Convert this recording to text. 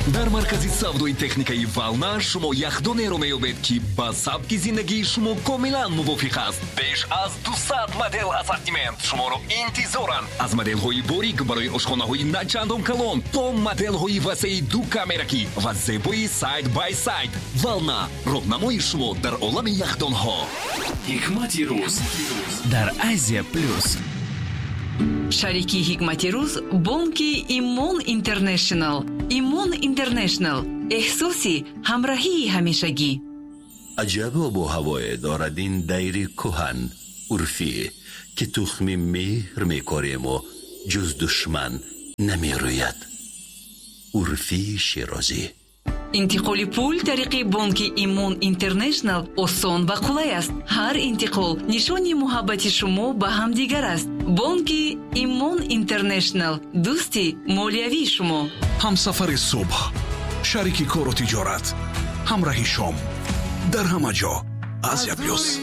дар маркази савдои техникаи вална шумо яхдонеро меёбед ки ба сабки зиндагии шумо комилан мувофиқ аст. беш аз 200 модел ассортимент шуморо интизоранд. аз моделҳои борик барои ошхонаҳои начандон калон то моделҳои васеи ду камеракӣ ва зебои сайд бай сайд. вална роҳнамои шумо дар олами яхдонҳо. ҳикмати рӯз дар Азия плюс. шарики ҳикмати рӯз бонки Имон Интернешнл. Имон Интернешнл эҳсоси ҳамроҳии ҳамешагӣ. аҷаб обу ҳавое дорад ин дайри кӯҳан урфӣ ки тухми меҳр мекорему ҷуз душман намерӯяд. урфи широзӣ. интиқоли пул тариқи бонки Имон Интернешнл осон ва қулай аст. ҳар интиқол нишони муҳаббати шумо ба ҳамдигар аст. бонки Имон Интернешнл дӯсти молиявии шумо. ҳамсафари субҳ, шарики кору тиҷорат, ҳамраҳи шом дар ҳама ҷо. Азия плюс.